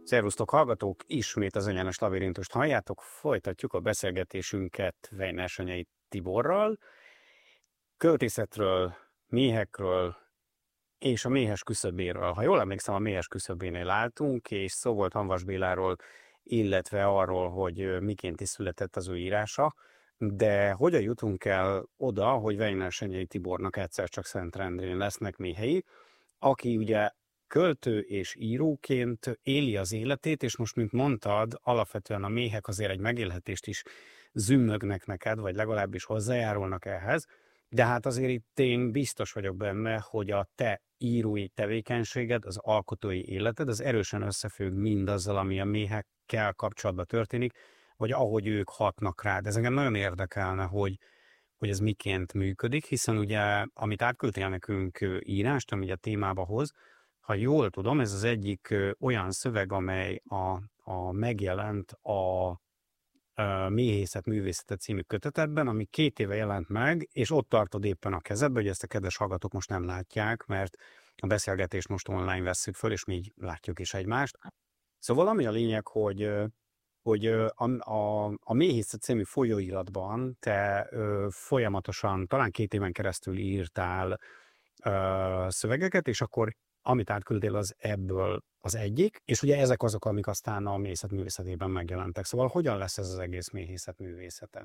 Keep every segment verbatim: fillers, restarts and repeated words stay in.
Szervusztok, hallgatók! Ismét az Egyenes Labirintust halljátok, folytatjuk a beszélgetésünket Vejnersanyai Tiborral, költészetről, méhekről és a méhes küszöbéről. Ha jól emlékszem, a méhes küszöbénél álltunk, és szó volt Hamvas Béláról, illetve arról, hogy miként is született az ő írása, de hogyan jutunk el oda, hogy Vejnersanyai Tibornak egyszer csak Szentrendrén lesznek méhei, aki ugye költő és íróként éli az életét, és most, mint mondtad, alapvetően a méhek azért egy megélhetést is zümmögnek neked, vagy legalábbis hozzájárulnak ehhez, de hát azért itt én biztos vagyok benne, hogy a te írói tevékenységed, az alkotói életed, az erősen összefügg mindazzal, ami a méhekkel kapcsolatban történik, vagy ahogy ők hatnak rád. Ez engem nagyon érdekelne, hogy hogy ez miként működik, hiszen ugye, amit átküldtél nekünk ö, írást, ami a témába hoz, ha jól tudom, ez az egyik ö, olyan szöveg, amely a, a megjelent a ö, Méhészet művészete című kötetedben, ami két éve jelent meg, és ott tartod éppen a kezedbe, hogy ezt a kedves hallgatók most nem látják, mert a beszélgetést most online vesszük föl, és mi így látjuk is egymást. Szóval ami a lényeg, hogy ö, hogy ö, a, a, a Méhészet című folyóiratban te ö, folyamatosan, talán két éven keresztül írtál ö, szövegeket, és akkor amit átküldtél, az ebből az egyik, és ugye ezek azok, amik aztán a méhészet művészetében megjelentek. Szóval hogyan lesz ez az egész méhészet művészete?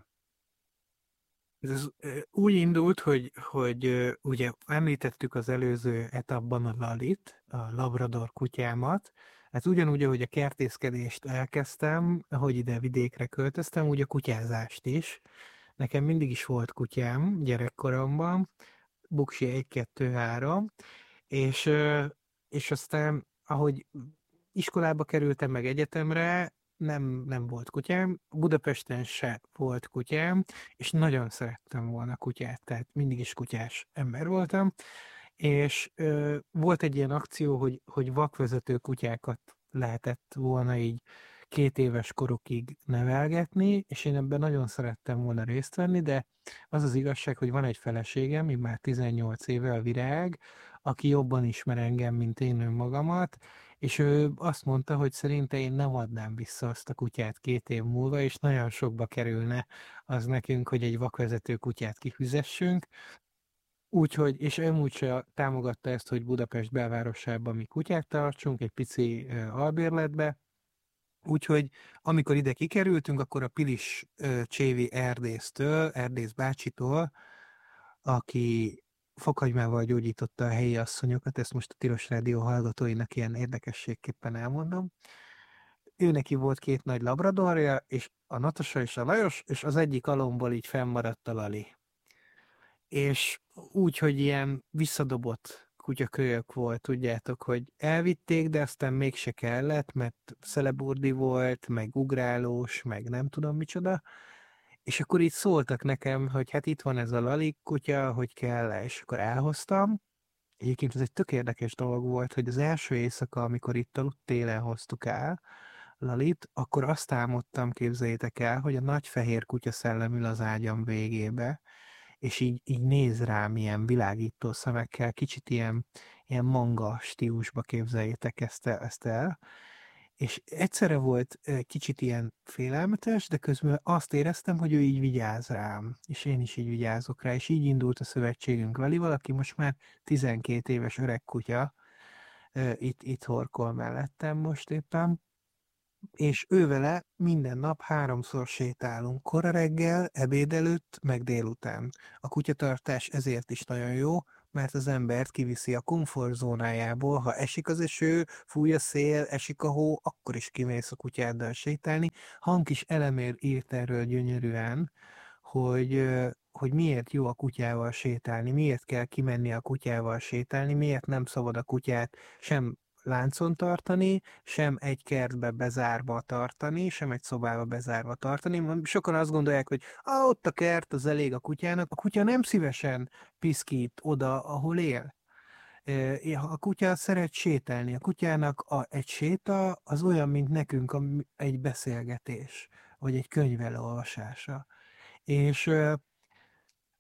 Ez ö, úgy indult, hogy, hogy ö, ugye említettük az előző etapban a Lalit, a Labrador kutyámat. Hát ugyanúgy, ahogy a kertészkedést elkezdtem, ahogy ide vidékre költöztem, úgy a kutyázást is. Nekem mindig is volt kutyám gyerekkoromban, Buksi egy kettő három, és, ö, és aztán, ahogy iskolába kerültem meg egyetemre, nem, nem volt kutyám, Budapesten se volt kutyám, és nagyon szerettem volna kutyát, tehát mindig is kutyás ember voltam, és ö, volt egy ilyen akció, hogy, hogy vakvezető kutyákat lehetett volna így két éves korukig nevelgetni, és én ebben nagyon szerettem volna részt venni, de az az igazság, hogy van egy feleségem, így már tizennyolc éve, a Virág, aki jobban ismer engem, mint én önmagamat, és ő azt mondta, hogy szerinte én nem adnám vissza azt a kutyát két év múlva, és nagyon sokba kerülne az nekünk, hogy egy vakvezető kutyát kifizessünk. Úgyhogy, és ő úgyse támogatta ezt, hogy Budapest belvárosában mi kutyát tartsunk, egy pici ö, albérletbe. Úgyhogy amikor ide kikerültünk, akkor a Pilis ö, Csévi Erdésztől, Erdész bácsitól, aki fokhagymával gyógyította a helyi asszonyokat, ezt most a Tilos Rádió hallgatóinak ilyen érdekességképpen elmondom. Ő neki volt két nagy labradorja, és a Natasa és a Lajos, és az egyik alomból így fennmaradt a Lali. És úgy, hogy ilyen visszadobott kutyakölyök volt, tudjátok, hogy elvitték, de aztán mégse kellett, mert szeleburdi volt, meg ugrálós, meg nem tudom micsoda, és akkor így szóltak nekem, hogy hát itt van ez a Lali kutya, hogy kell -e, és akkor elhoztam. Egyébként ez egy tök érdekes dolog volt, hogy az első éjszaka, amikor itt aludt, télen hoztuk el Lalit, akkor azt álmodtam, képzeljétek el, hogy a nagy fehér kutya szellem ül az ágyam végébe, és így, így néz rám ilyen világító szemekkel, kicsit ilyen, ilyen manga stílusba, képzeljétek ezt el, ezt el. És egyszerre volt eh, kicsit ilyen félelmetes, de közben azt éreztem, hogy ő így vigyáz rám, és én is így vigyázok rá, és így indult a szövetségünk vele. Valaki most már tizenkét éves öreg kutya, eh, itt, itt horkol mellettem most éppen, és ővele minden nap háromszor sétálunk, kora reggel, ebéd előtt, meg délután. A kutyatartás ezért is nagyon jó, mert az embert kiviszi a komfortzónájából, ha esik az eső, fúj a szél, esik a hó, akkor is kimész a kutyáddal sétálni. Hank is Elemér írt erről gyönyörűen, hogy, ö, hogy miért jó a kutyával sétálni, miért kell kimenni a kutyával sétálni, miért nem szabad a kutyát sem láncon tartani, sem egy kertbe bezárva tartani, sem egy szobába bezárva tartani. Sokan azt gondolják, hogy ah, ott a kert, az elég a kutyának. A kutya nem szívesen piszkít oda, ahol él. E, A kutya szeret sétálni. A kutyának a, egy séta az olyan, mint nekünk a, egy beszélgetés, vagy egy könyv elolvasása. És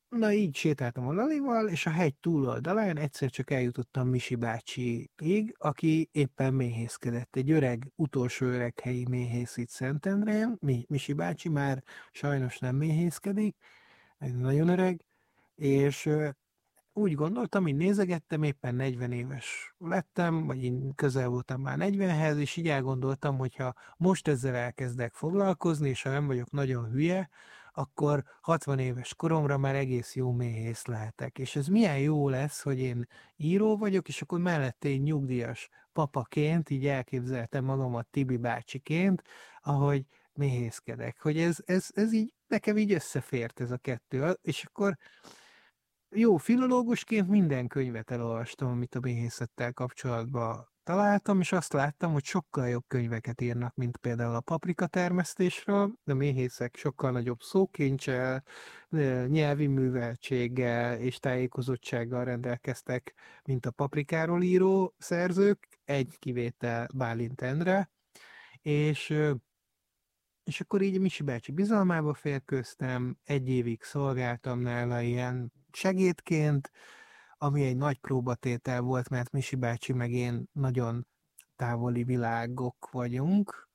Na így sétáltam a Lalival, és a hegy túloldalán egyszer csak eljutottam Misi bácsiig, aki éppen méhészkedett. Egy öreg, utolsó öreg helyi méhész itt Szentendrén. Mi, Misi bácsi már sajnos nem méhészkedik, egy nagyon öreg, és úgy gondoltam, így nézegettem, éppen negyven éves lettem, vagy én közel voltam már negyvenhez, és így elgondoltam, hogyha most ezzel elkezdek foglalkozni, és ha nem vagyok nagyon hülye, akkor hatvan éves koromra már egész jó méhész lehetek. És ez milyen jó lesz, hogy én író vagyok, és akkor mellette én nyugdíjas papaként, így elképzeltem magamat Tibi bácsiként, ahogy méhészkedek. Hogy ez, ez, ez így, nekem így összefért ez a kettő. És akkor jó, filológusként minden könyvet elolvastam, amit a méhészettel kapcsolatban találtam, és azt láttam, hogy sokkal jobb könyveket írnak, mint például a paprika termesztésről, de a méhészek sokkal nagyobb szókincsel, nyelvi műveltséggel és tájékozottsággal rendelkeztek, mint a paprikáról író szerzők, egy kivétel Bálint Endre, és és akkor így Misi bácsi bizalmába férkőztem, egy évig szolgáltam nála ilyen segédként, ami egy nagy próbatétel volt, mert Misi bácsi meg én nagyon távoli világok vagyunk.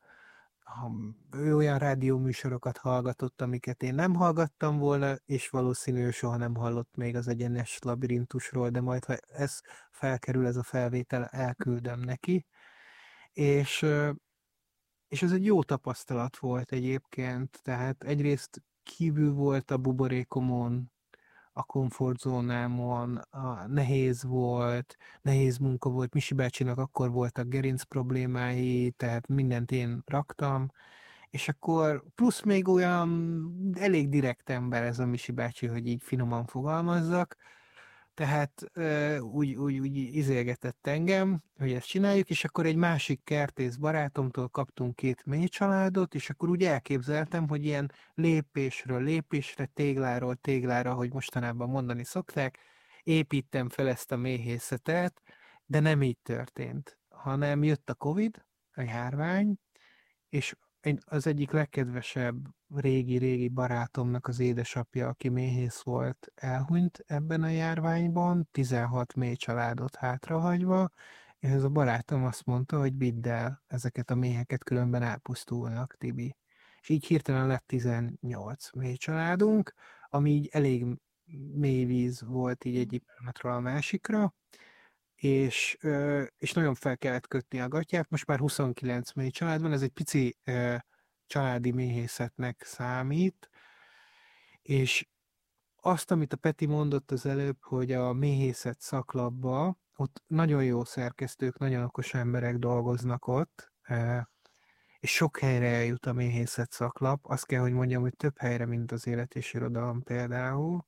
Ő olyan rádióműsorokat hallgatott, amiket én nem hallgattam volna, és valószínű soha nem hallott még az egyenes labirintusról, de majd, ha ez felkerül, ez a felvétel, elküldöm neki. És És ez egy jó tapasztalat volt egyébként, tehát egyrészt kívül volt a buborékomon, a komfortzónámon, a nehéz volt, nehéz munka volt, Misi bácsinak akkor voltak gerinc problémái, tehát mindent én raktam, és akkor plusz még olyan elég direkt ember ez a Misi bácsi, hogy így finoman fogalmazzak, tehát ö, úgy, úgy, úgy izélgetett engem, hogy ezt csináljuk, és akkor egy másik kertész barátomtól kaptunk két mély családot, és akkor úgy elképzeltem, hogy ilyen lépésről lépésre, tégláról téglára, hogy mostanában mondani szokták, építem fel ezt a méhészetet, de nem így történt, hanem jött a Covid, a járvány, és az egyik legkedvesebb régi-régi barátomnak az édesapja, aki méhész volt, elhunyt ebben a járványban, tizenhat mély családot hátrahagyva, és ez a barátom azt mondta, hogy vidd el ezeket a méheket, különben elpusztulnak, Tibi. És így hirtelen lett tizennyolc mély családunk, ami így elég mély víz volt így egyik pillanatról a másikra, és, és nagyon fel kellett kötni a gatyát. Most már huszonkilenc mély család van, ez egy pici családi méhészetnek számít, és azt, amit a Peti mondott az előbb, hogy a méhészet szaklapba, ott nagyon jó szerkesztők, nagyon okos emberek dolgoznak ott, és sok helyre eljut a méhészet szaklap. Azt kell, hogy mondjam, hogy több helyre, mint az Élet és Irodalom például,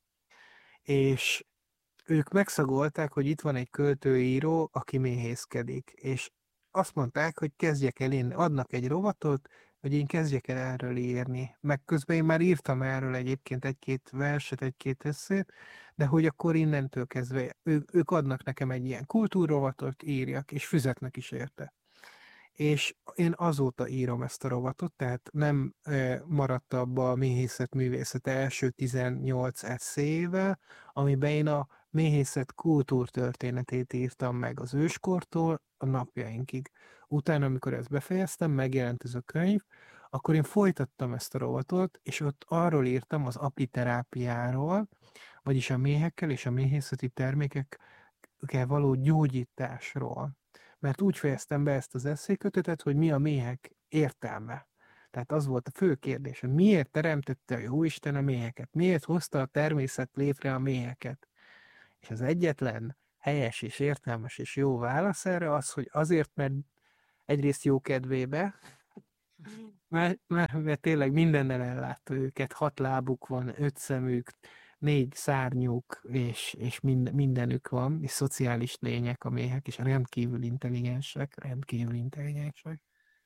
és ők megszagolták, hogy itt van egy költőíró, aki méhészkedik, és azt mondták, hogy kezdjek el én, adnak egy rovatot, hogy én kezdjek el erről írni. Meg közben én már írtam erről egyébként egy-két verset, egy-két eszét, de hogy akkor innentől kezdve ő, ők adnak nekem egy ilyen kultúrrovatot, írjak, és fizetnek is érte. És én azóta írom ezt a rovatot, tehát nem e, maradt abba a méhészet művészete első tizennyolc eszével, amiben én a méhészet kultúrtörténetét írtam meg az őskortól a napjainkig. Utána, amikor ezt befejeztem, megjelent ez a könyv, akkor én folytattam ezt a rovatot, és ott arról írtam az apiterápiáról, vagyis a méhekkel és a méhészeti termékekkel való gyógyításról. Mert úgy fejeztem be ezt az eszékötetet, hogy mi a méhek értelme. Tehát az volt a fő kérdés, hogy miért teremtette a Jóisten a méheket? Miért hozta a természet létre a méheket? És az egyetlen helyes és értelmes és jó válasz erre az, hogy azért, mert egyrészt jó kedvébe, mert, mert, mert tényleg mindennel ellátta őket, hat lábuk van, öt szemük, négy szárnyuk, és, és mind, mindenük van, és szociális lények a méhek, és rendkívül intelligensek, rendkívül intelligensek.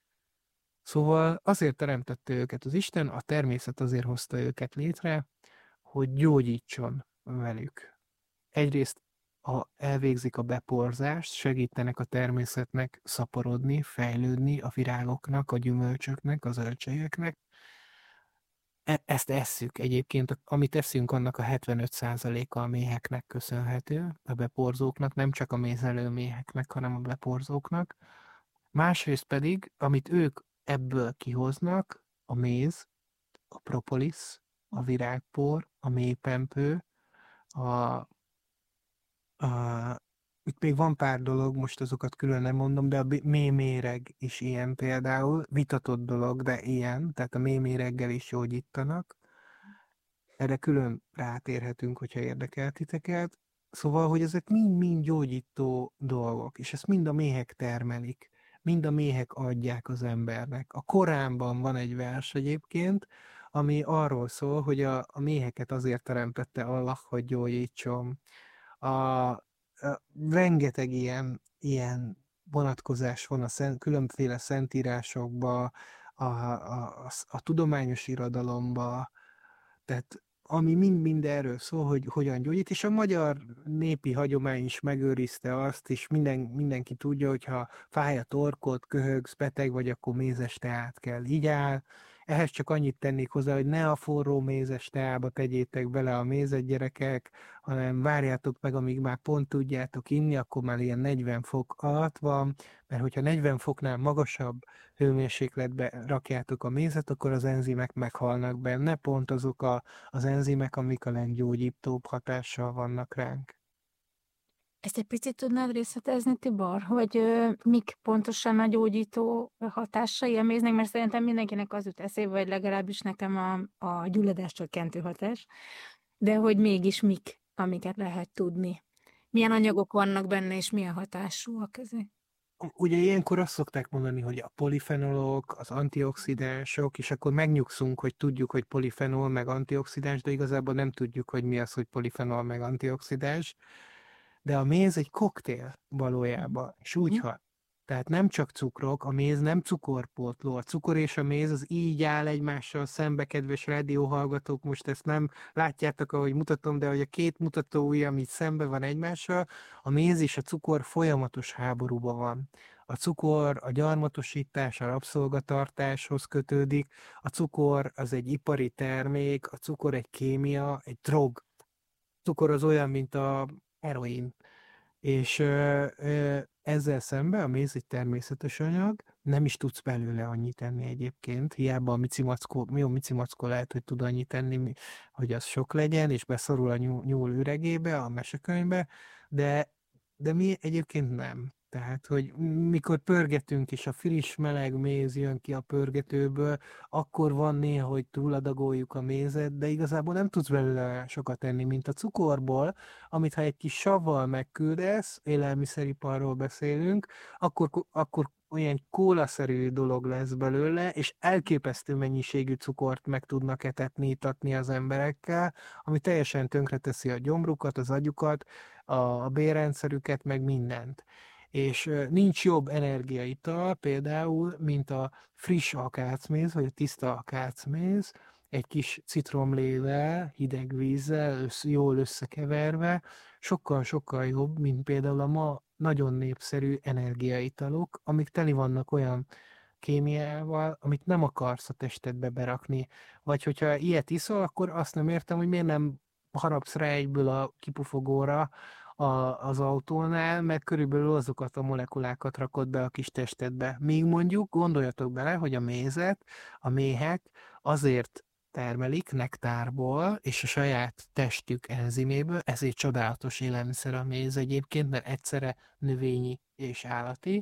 Szóval azért teremtette őket az Isten, a természet azért hozta őket létre, hogy gyógyítson velük. Egyrészt ha elvégzik a beporzást, segítenek a természetnek szaporodni, fejlődni, a virágoknak, a gyümölcsöknek, a zöldségeknek, e- ezt esszük egyébként, amit eszünk, annak a hetvenöt százaléka a méheknek köszönhető, a beporzóknak, nem csak a mézelő méheknek, hanem a beporzóknak. Másrészt pedig, amit ők ebből kihoznak, a méz, a propolis, a virágpor, a mélypempő, a, a, itt még van pár dolog, most azokat külön nem mondom, de a bi- méméreg is ilyen például, vitatott dolog, de ilyen, tehát a méméreggel is gyógyítanak. Erre külön rátérhetünk, hogyha érdekel titeket. Szóval, hogy ezek mind-mind gyógyító dolgok, és ezt mind a méhek termelik, mind a méhek adják az embernek. A Koránban van egy vers egyébként, ami arról szól, hogy a, a méheket azért teremtette Allah, hogy gyógyítson. A, a, rengeteg ilyen, ilyen vonatkozás van a szent, különféle szentírásokba, a, a, a, a tudományos irodalomba, tehát ami mind-mind erről szól, hogy hogyan gyógyít, és a magyar népi hagyomány is megőrizte azt, és minden, mindenki tudja, hogy ha fáj a torkod, köhögsz, beteg vagy, akkor mézes teát kell. Így áll. Ehhez csak annyit tennék hozzá, hogy ne a forró mézes teába tegyétek bele a mézet, gyerekek, hanem várjátok meg, amíg már pont tudjátok inni, akkor már ilyen negyven fok alatt van, mert hogyha negyven foknál magasabb hőmérsékletbe rakjátok a mézet, akkor az enzimek meghalnak benne, pont azok a, az enzimek, amik a leggyógyítóbb hatással vannak ránk. Ezt egy picit tudnád részletezni, Tibor, hogy ö, mik pontosan a gyógyító hatásai a méznek, mert szerintem mindenkinek az jut eszébe, vagy legalábbis nekem a, a gyulladáscsökkentő hatás, de hogy mégis mik, amiket lehet tudni. Milyen anyagok vannak benne, és milyen hatásúak ezek? Ugye ilyenkor azt szokták mondani, hogy a polifenolok, az antioxidánsok, és akkor megnyugszunk, hogy tudjuk, hogy polifenol meg antioxidáns, de igazából nem tudjuk, hogy mi az, hogy polifenol meg antioxidáns. De a méz egy koktél valójában, és úgy hat. Tehát nem csak cukrok, a méz nem cukorpótló. A cukor és a méz az így áll egymással szembe, kedves rádióhallgatók, most ezt nem látjátok, ahogy mutatom, de hogy a két mutató ujjam így szembe van egymással, a méz és a cukor folyamatos háborúban van. A cukor a gyarmatosítás, a rabszolgatartáshoz kötődik, a cukor az egy ipari termék, a cukor egy kémia, egy drog. A cukor az olyan, mint a heroin. És ö, ö, ezzel szemben a méz egy természetes anyag, nem is tudsz belőle annyit tenni egyébként, hiába a micimackó, mi a micimackó lehet, hogy tud annyit tenni, hogy az sok legyen, és beszorul a nyúl, nyúl üregébe, a mesekönyvbe, de, de mi egyébként nem. Tehát, hogy mikor pörgetünk, és a friss, meleg méz jön ki a pörgetőből, akkor van néha, hogy túladagoljuk a mézet, de igazából nem tudsz belőle sokat tenni, mint a cukorból, amit ha egy kis savval megküldesz, élelmiszeriparról beszélünk, akkor, akkor olyan kólaszerű dolog lesz belőle, és elképesztő mennyiségű cukort meg tudnak etetni, itatni az emberekkel, ami teljesen tönkreteszi a gyomrukat, az agyukat, a, a bérrendszerüket, meg mindent. És nincs jobb energiaital például, mint a friss akácméz, vagy a tiszta akácméz, egy kis citromlével, hideg vízzel, össz, jól összekeverve, sokkal-sokkal jobb, mint például a ma nagyon népszerű energiaitalok, amik teli vannak olyan kémiával, amit nem akarsz a testedbe berakni. Vagy hogyha ilyet iszol, akkor azt nem értem, hogy miért nem harapsz rá egyből a kipufogóra a, az autónál, mert körülbelül azokat a molekulákat rakod be a kis testedbe. Míg mondjuk gondoljatok bele, hogy a mézet, a méhek azért termelik nektárból és a saját testük enziméből, ezért csodálatos élelmiszer a méz egyébként, mert egyszerre növényi és állati,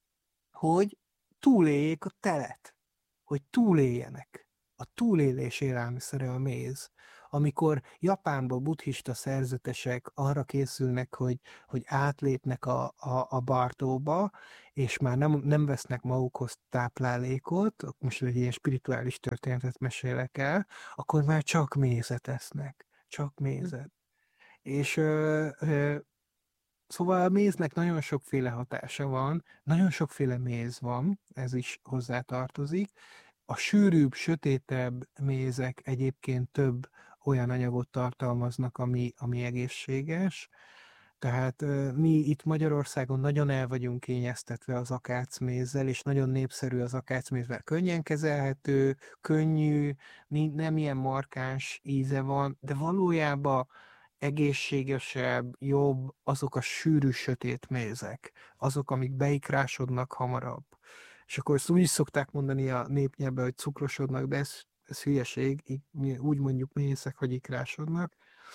hogy túléljék a telet, hogy túléljenek. A túlélés élelmiszere a méz. Amikor Japánban buddhista szerzetesek arra készülnek, hogy, hogy átlépnek a, a, a Bartóba, és már nem, nem vesznek magukhoz táplálékot, most egy ilyen spirituális történetet mesélek el, akkor már csak mézet esznek. Csak mézet. És ö, ö, szóval a méznek nagyon sokféle hatása van, nagyon sokféle méz van, ez is hozzá tartozik. A sűrűbb, sötétebb mézek egyébként több olyan anyagot tartalmaznak, ami, ami egészséges. Tehát ö, mi itt Magyarországon nagyon el vagyunk kényeztetve az akácmézzel, és nagyon népszerű az akácméz, mert könnyen kezelhető, könnyű, ni- nem ilyen markáns íze van, de valójában egészségesebb, jobb azok a sűrű, sötét mézek, azok, amik beikrásodnak hamarabb. És akkor ezt úgy is szokták mondani a népnyelvben, hogy cukrosodnak, de ez, ez hülyeség, így mi úgy mondjuk mézek, hogy ikrásodnak,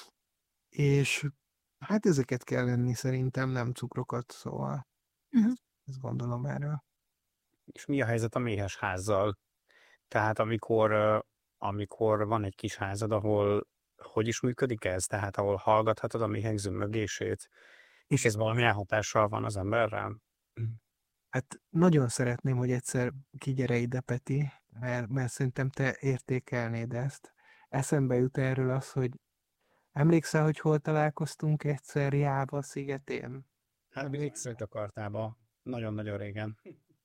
és hát ezeket kell venni szerintem, nem cukrokat, szóval Mhm. ezt gondolom erről. És mi a helyzet a méhes házzal? Tehát amikor, ö, amikor van egy kis házad, ahol hogy is működik ez? Tehát ahol hallgathatod a méhek zümmögését, és ez valami elhatással van az emberrel? Hát nagyon szeretném, hogy egyszer kigyere ide, Peti, mert, mert szerintem te értékelnéd ezt. Eszembe jut erről az, hogy emlékszel, hogy hol találkoztunk egyszer Jáva szigetén? Hát bizony akartába. Nagyon-nagyon régen.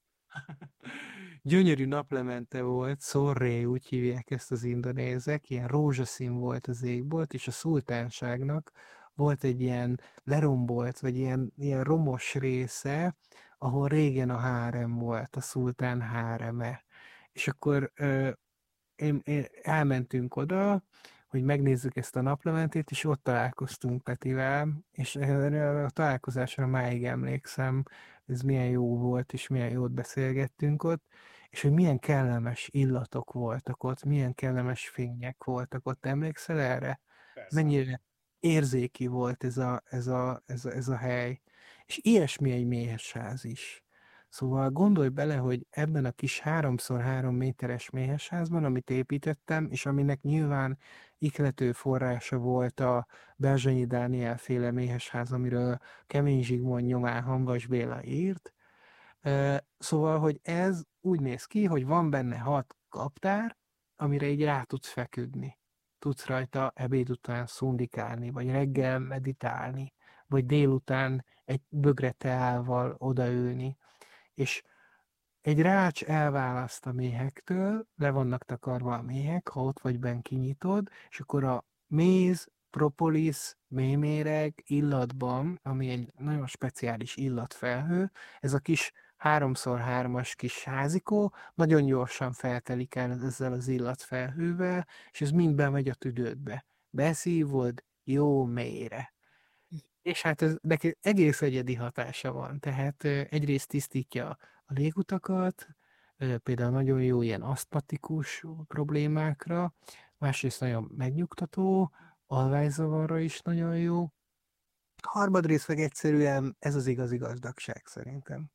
Gyönyörű naplemente volt, Szorré, úgy hívják ezt az indonézek, ilyen rózsaszín volt az égbolt, és a szultánságnak volt egy ilyen lerombolt, vagy ilyen, ilyen romos része, ahol régen a hárem volt, a szultán háreme. És akkor ö, én, én, elmentünk oda, hogy megnézzük ezt a naplementét, és ott találkoztunk Petivel, és erre a találkozásra máig emlékszem, ez milyen jó volt, és milyen jót beszélgettünk ott, és hogy milyen kellemes illatok voltak ott, milyen kellemes fények voltak ott, emlékszel erre? Persze. Mennyire érzéki volt ez a, ez a, ez a, ez a hely. És ilyesmi egy méhesház is. Szóval gondolj bele, hogy ebben a kis háromszor három méteres méhesházban, amit építettem, és aminek nyilván ihlető forrása volt a Berzsenyi Dániel féle méhesház, amiről Kemény Zsigmond nyomán Hamvas Béla írt. Ö, Szóval, hogy ez úgy néz ki, hogy van benne hat kaptár, amire így rá tudsz feküdni. Tudsz rajta ebéd után szundikálni, vagy reggel meditálni, vagy délután egy bögre teával odaülni. És egy rács elválaszt a méhektől, le vannak takarva a méhek, ha ott vagy benn kinyitod, és akkor a méz, propolis, méméreg illatban, ami egy nagyon speciális illatfelhő, ez a kis háromszor hármas kis házikó nagyon gyorsan feltelik el ezzel az illatfelhővel, és ez mind bemegy a tüdődbe. Beszívod jó mélyre. És hát ez neki egész egyedi hatása van. Tehát ö, egyrészt tisztítja a légutakat, ö, például nagyon jó ilyen asztmatikus problémákra, másrészt nagyon megnyugtató, alvászavarra is nagyon jó. Harmadrészt meg egyszerűen ez az igazi gazdagság szerintem.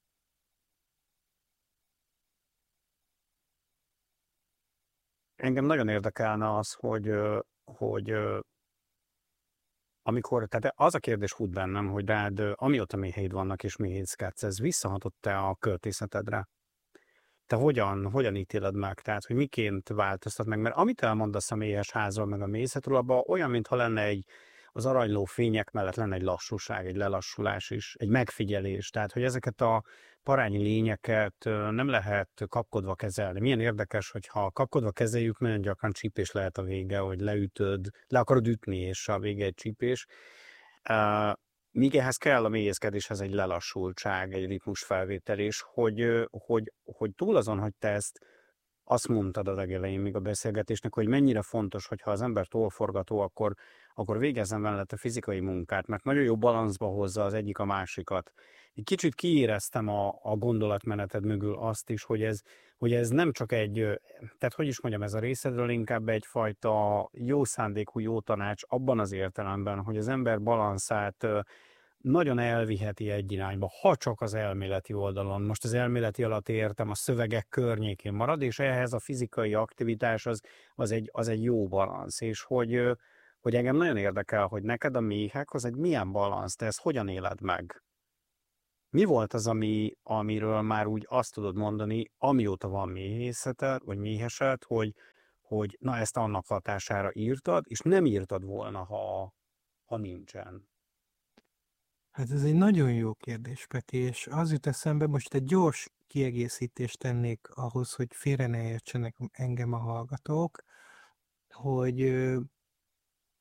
Engem nagyon érdekelne az, hogy, ö, hogy ö, amikor, tehát az a kérdés fut bennem, hogy rád, ö, amióta méheid vannak és méhészkedsz, ez visszahatott-e a költészetedre? Te hogyan, hogyan ítéled meg? Tehát, hogy miként változtat meg? Mert amit elmondasz a méhes házról, meg a méhészetről, abban olyan, mintha lenne egy, az aranyló fények mellett lenne egy lassúság, egy lelassulás is, egy megfigyelés. Tehát, hogy ezeket a parányi lényeket ö, nem lehet kapkodva kezelni. Milyen érdekes, hogyha kapkodva kezeljük, nagyon gyakran csípés lehet a vége, hogy leütöd, le akarod ütni, és a vége egy csípés. Uh, míg ehhez kell a mélyészkedéshez egy lelassultság, egy ritmusfelvételés, hogy, ö, hogy, hogy túl azon, hogy te ezt azt mondtad a legelején még a beszélgetésnek, hogy mennyire fontos, hogyha az ember tollforgató, akkor, akkor végezzen vele a fizikai munkát, mert nagyon jó balanszba hozza az egyik a másikat. Egy kicsit kiéreztem a, a gondolatmeneted mögül azt is, hogy ez, hogy ez nem csak egy, ö, tehát hogy is mondjam, ez a részedről inkább egyfajta jó szándékú, jó tanács abban az értelemben, hogy az ember balanszát ö, nagyon elviheti egy irányba, ha csak az elméleti oldalon. Most az elméleti alatt értem, a szövegek környékén marad, és ehhez a fizikai aktivitás az, az, egy, az egy jó balansz, és hogy, ö, hogy engem nagyon érdekel, hogy neked a méhek, az egy milyen balansz, te ezt hogyan éled meg? Mi volt az, ami, amiről már úgy azt tudod mondani, amióta van méhészeted, vagy méhesed, hogy, hogy na ezt annak hatására írtad, és nem írtad volna, ha, ha nincsen. Hát ez egy nagyon jó kérdés, Peti, és az jut eszembe, most egy gyors kiegészítést tennék ahhoz, hogy félre ne értsenek engem a hallgatók, hogy ö,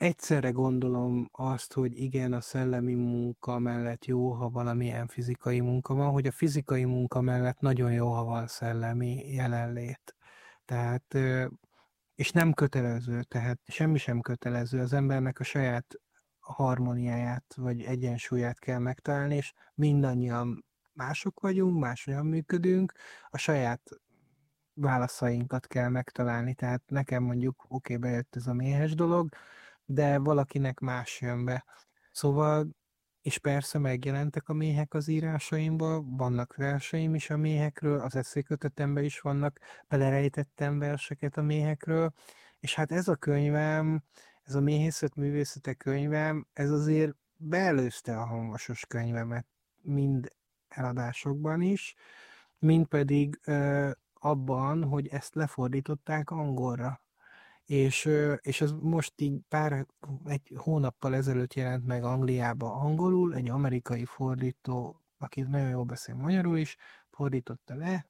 egyszerre gondolom azt, hogy igen, a szellemi munka mellett jó, ha valamilyen fizikai munka van, hogy a fizikai munka mellett nagyon jó, ha van szellemi jelenlét. Tehát, és nem kötelező, tehát semmi sem kötelező, az embernek a saját harmóniáját vagy egyensúlyát kell megtalálni, és mindannyian mások vagyunk, máshogyan működünk, a saját válaszainkat kell megtalálni, tehát nekem mondjuk oké, okay, bejött ez a méhes dolog, de valakinek más jön be. Szóval, és persze megjelentek a méhek az írásaimban, vannak verseim is a méhekről, az eszékötetemben is vannak, belerejtettem verseket a méhekről, és hát ez a könyvem, ez a Méhészet művészete könyvem, ez azért beelőzte a Hamvasos könyvemet, mind eladásokban is, mind pedig ö, abban, hogy ezt lefordították angolra. És, és ez most így pár, egy hónappal ezelőtt jelent meg Angliába angolul, egy amerikai fordító, aki nagyon jól beszél magyarul is, fordította le,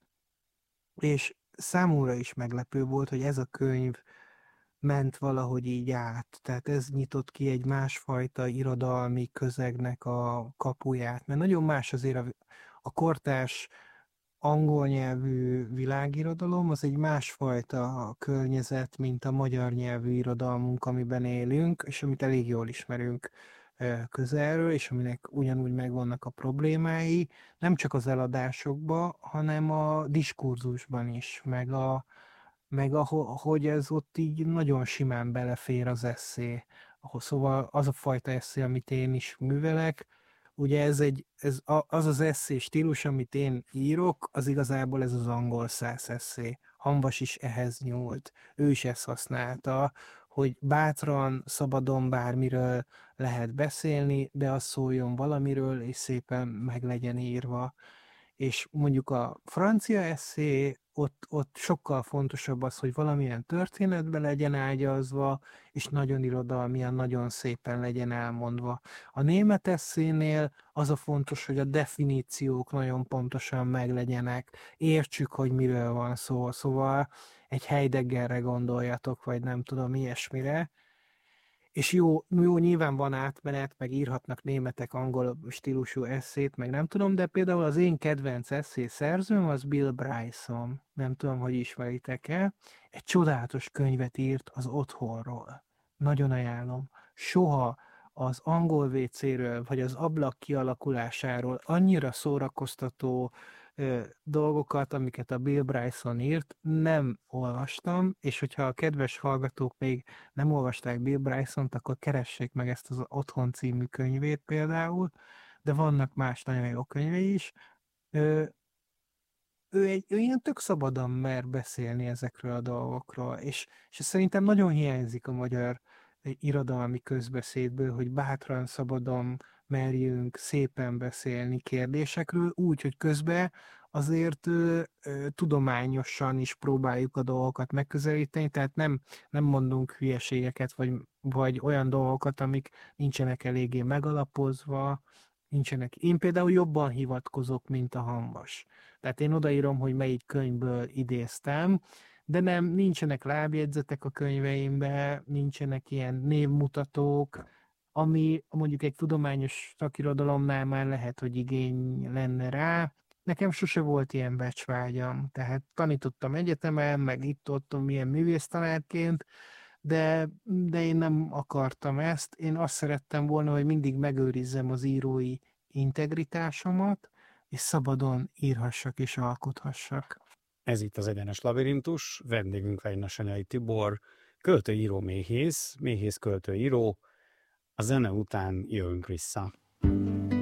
és számomra is meglepő volt, hogy ez a könyv ment valahogy így át. Tehát ez nyitott ki egy másfajta irodalmi közegnek a kapuját, mert nagyon más azért a, a kortárs angol nyelvű világirodalom, az egy másfajta környezet, mint a magyar nyelvű irodalmunk, amiben élünk, és amit elég jól ismerünk közelről, és aminek ugyanúgy megvannak a problémái, nem csak az eladásokban, hanem a diskurzusban is, meg, a, meg ahogy ez ott így nagyon simán belefér az esszé. Szóval az a fajta esszé, amit én is művelek, ugye ez, egy, ez az az esszé stílus, amit én írok, az igazából ez az angol száz esszé. Hamvas is ehhez nyúlt. Ő is ezt használta, hogy bátran, szabadon bármiről lehet beszélni, de az szóljon valamiről, és szépen meg legyen írva. És mondjuk a francia esszé, ott, ott sokkal fontosabb az, hogy valamilyen történetbe legyen ágyazva, és nagyon irodalmian, nagyon szépen legyen elmondva. A német esszénél az a fontos, hogy a definíciók nagyon pontosan meglegyenek, értsük, hogy miről van szó. Szóval egy Heideggerre gondoljatok, vagy nem tudom, ilyesmire. És jó, jó, nyilván van átmenet, meg írhatnak németek angol stílusú esszét, meg nem tudom, de például az én kedvenc esszé szerzőm az Bill Bryson, nem tudom, hogy ismeritek-e, egy csodálatos könyvet írt az otthonról. Nagyon ajánlom. Soha az angol vécéről, vagy az ablak kialakulásáról annyira szórakoztató ö, dolgokat, amiket a Bill Bryson írt, nem olvastam, és hogyha a kedves hallgatók még nem olvasták Bill Bryson-t, akkor keressék meg ezt az Otthon című könyvét például, de vannak más nagyon jó könyvei is. Ö, ő egy ő ilyen tök szabadon mer beszélni ezekről a dolgokról, és, és szerintem nagyon hiányzik a magyar irodalmi közbeszédből, hogy bátran, szabadon merjünk szépen beszélni kérdésekről, úgy, hogy közben azért ö, ö, tudományosan is próbáljuk a dolgokat megközelíteni, tehát nem, nem mondunk hülyeségeket, vagy, vagy olyan dolgokat, amik nincsenek eléggé megalapozva, nincsenek. Én például jobban hivatkozok, mint a Hamvas. Tehát én odaírom, hogy melyik könyvből idéztem, de nem, nincsenek lábjegyzetek a könyveimben, nincsenek ilyen névmutatók, ami mondjuk egy tudományos szakirodalomnál már lehet, hogy igény lenne rá. Nekem sose volt ilyen becsvágyam, tehát tanítottam egyetemen, meg itt-ott milyen művésztanárként, de, de én nem akartam ezt. Én azt szerettem volna, hogy mindig megőrizzem az írói integritásomat, és szabadon írhassak és alkothassak. Ez itt az Egyenes Labirintus, vendégünk Vejnasanyai Tibor, költőíró méhész, méhész költőíró. A zene után jövünk vissza.